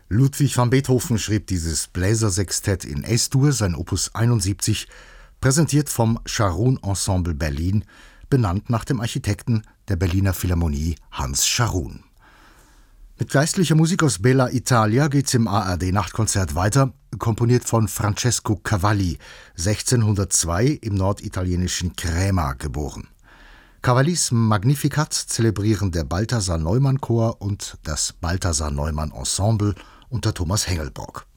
Ludwig van Beethoven schrieb dieses Bläsersextett in S-Dur, sein Opus 71, präsentiert vom Scharoun Ensemble Berlin, benannt nach dem Architekten der Berliner Philharmonie Hans Scharoun. Mit geistlicher Musik aus Bella Italia geht's im ARD-Nachtkonzert weiter, komponiert von Francesco Cavalli, 1602 im norditalienischen Crema geboren. Cavallis Magnificat zelebrieren der Balthasar Neumann Chor und das Balthasar Neumann Ensemble unter Thomas Hengelborg.